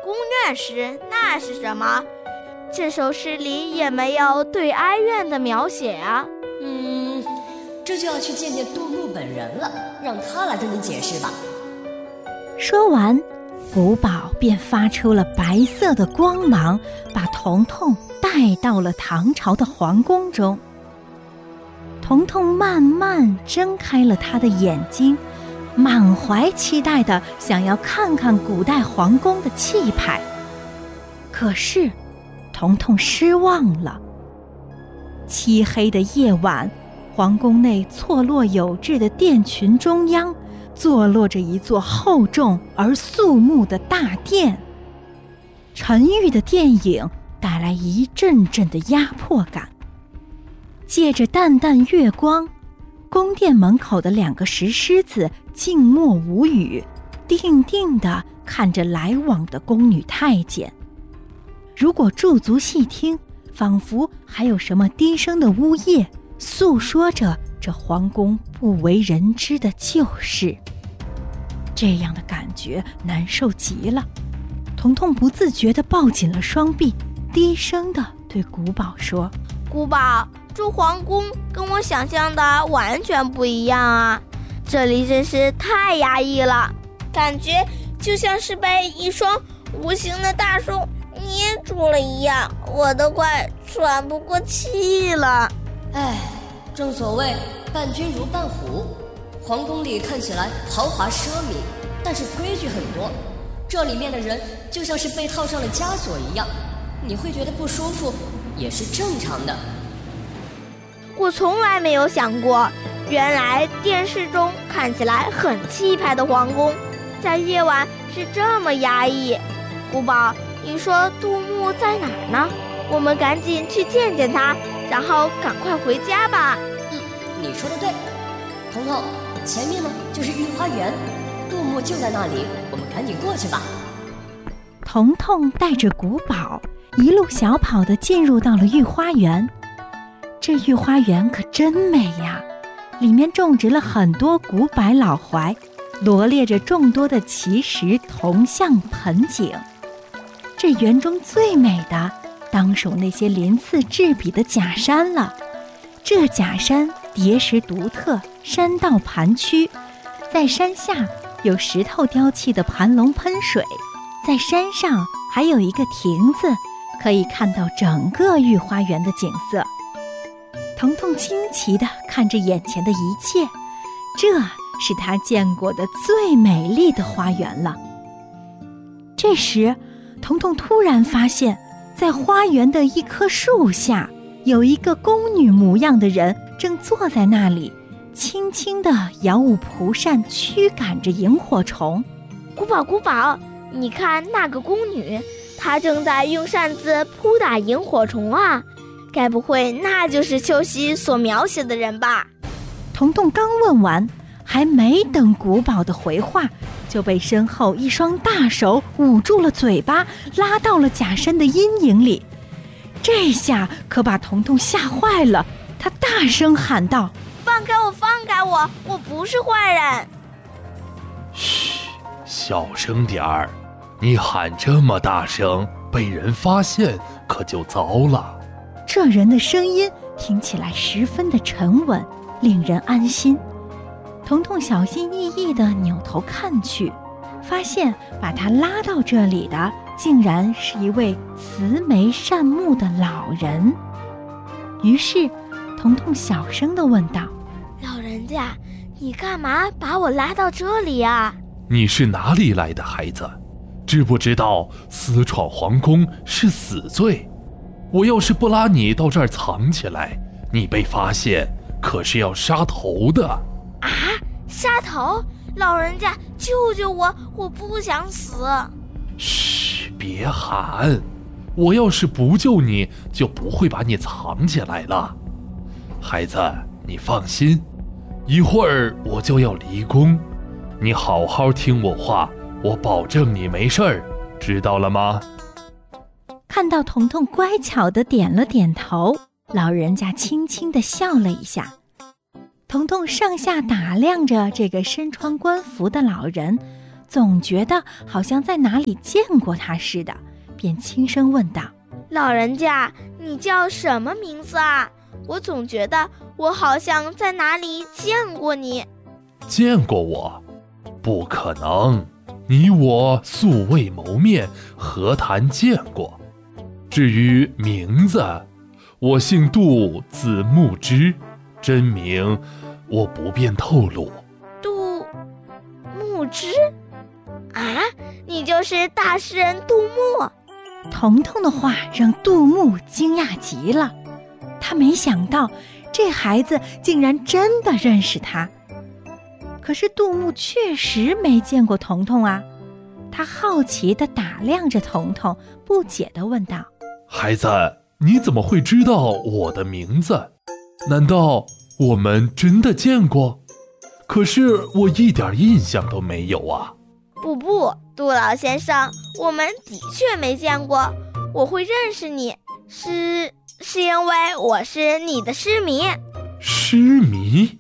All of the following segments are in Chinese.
宫怨诗那是什么？这首诗里也没有对哀怨的描写啊。 这就要去见见杜牧本人了，让他来跟你解释吧。 说完，古堡便发出了白色的光芒，把彤彤带到了唐朝的皇宫中。彤彤慢慢睁开了他的眼睛，满怀期待地想要看看古代皇宫的气派。可是彤彤失望了。漆黑的夜晚，皇宫内错落有致的殿群中央，坐落着一座厚重而肃穆的大殿。沉郁的电影带来一阵阵的压迫感。借着淡淡月光，宫殿门口的2个石狮子静默无语，定定地看着来往的宫女太监。如果驻足细听，仿佛还有什么低声的呜咽，诉说着这皇宫不为人知的旧事。这样的感觉难受极了，彤彤不自觉地抱紧了双臂，低声地对古堡说： 古堡，住皇宫跟我想象的完全不一样啊，这里真是太压抑了，感觉就像是被一双无形的大手捏住了一样，我都快喘不过气了。 正所谓伴君如伴虎，皇宫里看起来豪华奢靡，但是规矩很多，这里面的人就像是被套上了枷锁一样，你会觉得不舒服也是正常的。 我从来没有想过，原来电视中看起来很气派的皇宫，在夜晚是这么压抑。古堡，你说杜牧在哪儿呢？我们赶紧去见见他，然后赶快回家吧。 你说的对，彤彤，前面呢就是御花园，杜牧就在那里，我们赶紧过去吧。 彤彤带着古堡一路小跑地进入到了御花园。这御花园可真美呀，里面种植了很多古柏老槐，罗列着众多的奇石铜像盆景。这园中最美的当属那些鳞次栉比的假山了。这假山叠石独特，山道盘曲，在山下有石头雕砌的盘龙喷水，在山上还有一个亭子，可以看到整个御花园的景色。彤彤惊奇地看着眼前的一切，这是他见过的最美丽的花园了。这时，彤彤突然发现，在花园的一棵树下，有一个宫女模样的人正坐在那里，轻轻地摇舞蒲扇，驱赶着萤火虫。 古堡，古堡，你看那个宫女，她正在用扇子扑打萤火虫啊，该不会那就是秋夕所描写的人吧？ 彤彤刚问完，还没等古堡的回话，就被身后一双大手捂住了嘴巴，拉到了假山的阴影里。这下可把彤彤吓坏了，他大声喊道： 放开我，放开我，我不是坏人。 嘘，小声点儿，你喊这么大声，被人发现可就糟了。 这人的声音听起来十分的沉稳，令人安心。彤彤小心翼翼地扭头看去，发现把他拉到这里的竟然是一位慈眉善目的老人。于是彤彤小声地问道： 老人家，你干嘛把我拉到这里啊？ 你是哪里来的孩子？知不知道私闯皇宫是死罪？我要是不拉你到这儿藏起来，你被发现可是要杀头的。 啊，杀头？老人家，救救我，我不想死。 嘘，别喊，我要是不救你，就不会把你藏起来了。孩子，你放心，一会儿我就要离宫，你好好听我话，我保证你没事儿，知道了吗？ 看到彤彤乖巧地点了点头，老人家轻轻地笑了一下。彤彤上下打量着这个身穿官服的老人， 总觉得好像在哪里见过他似的，便轻声问道： 老人家，你叫什么名字啊？我总觉得我好像在哪里见过你。 见过我？不可能，你我素未谋面，何谈见过？至于名字，我姓杜，字牧之，真名我不便透露。 杜牧之？啊，你就是大诗人杜牧？ 彤彤的话让杜牧惊讶极了，他没想到这孩子竟然真的认识他。可是杜牧确实没见过彤彤啊，他好奇地打量着彤彤，不解地问道： 孩子，你怎么会知道我的名字？难道我们真的见过？可是我一点印象都没有啊。 不，杜老先生，我们的确没见过。我会认识你，是因为我是你的诗迷。 诗迷？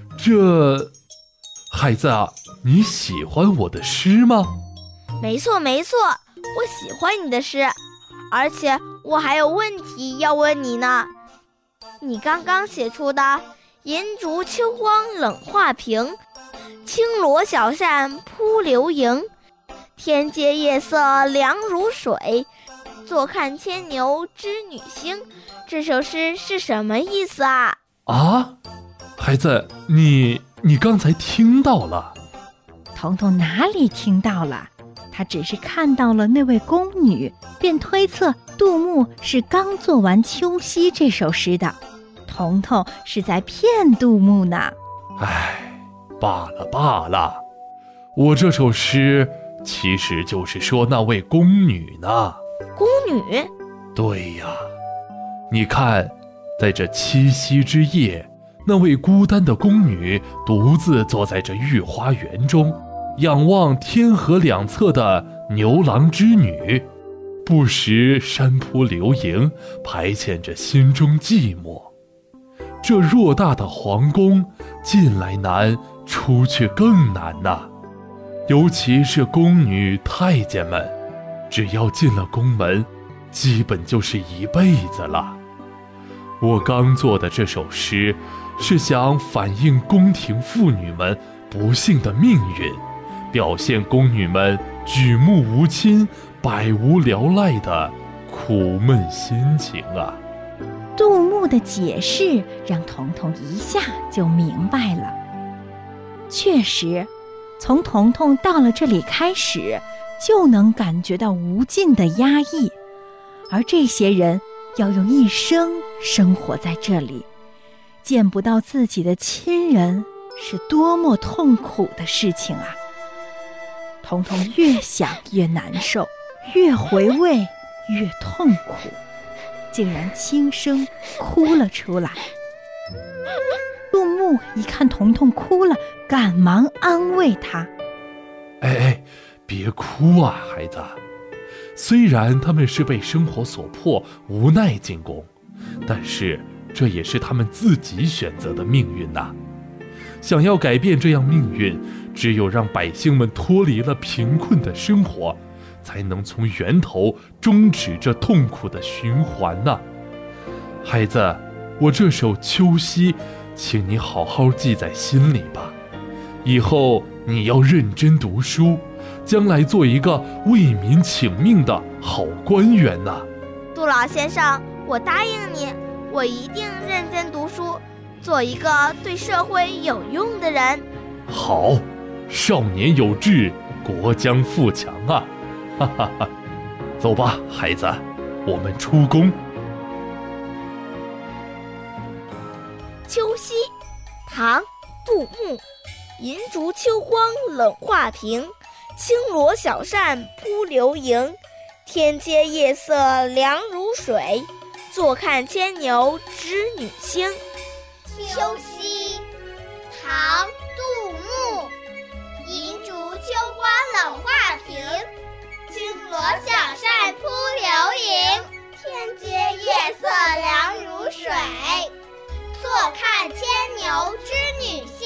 孩子啊，你喜欢我的诗吗？ 没错，我喜欢你的诗，而且我还有问题要问你呢。你刚刚写出的“银烛秋光冷画屏，轻罗小扇扑流萤，天阶夜色凉如水，坐看牵牛织女星”，这首诗是什么意思啊？ 啊，孩子，你刚才听到了？ 彤彤哪里听到了？他只是看到了那位宫女，便推测杜牧是刚做完《秋夕》这首诗的。彤彤是在骗杜牧呢。 唉，罢了，我这首诗其实就是说那位宫女呢。 宫女？ 对呀，你看，在这七夕之夜，那位孤单的宫女独自坐在这御花园中，仰望天河两侧的牛郎织女，不时山扑流萤，排遣着心中寂寞。这偌大的皇宫，进来难，出去更难呐。尤其是宫女太监们，只要进了宫门，基本就是一辈子了。我刚做的这首诗，是想反映宫廷妇女们不幸的命运，表现宫女们举目无亲、百无聊赖的苦闷心情啊。 杜牧的解释让彤彤一下就明白了。确实，从彤彤到了这里开始，就能感觉到无尽的压抑，而这些人要用一生生活在这里，见不到自己的亲人，是多么痛苦的事情啊！彤彤越想越难受，越回味越痛苦，竟然轻声哭了出来。杜牧一看彤彤哭了，赶忙安慰她： 哎，别哭啊，孩子。虽然他们是被生活所迫，无奈进宫，但是这也是他们自己选择的命运呐。想要改变这样命运，只有让百姓们脱离了贫困的生活，才能从源头终止这痛苦的循环呐。孩子，我这首《秋夕》，请你好好记在心里吧。以后你要认真读书，将来做一个为民请命的好官员呐。 杜老先生，我答应你，我一定认真读书，做一个对社会有用的人。 好，少年有志，国将富强啊！哈哈哈，走吧，孩子，我们出宫。 秋夕，唐·杜牧。银烛秋光冷画屏，轻罗小扇扑流萤，天阶夜色凉如水，坐看牵牛织女星。 秋夕，唐·杜牧。银烛秋光冷画屏，轻罗小扇扑流萤，天阶夜色凉如水，坐看牵牛织女星。